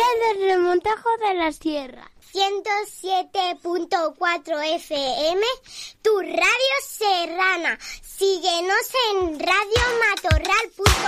el remontajo de la sierra. 107.4 FM, tu radio serrana. Síguenos en radiomatorral.com.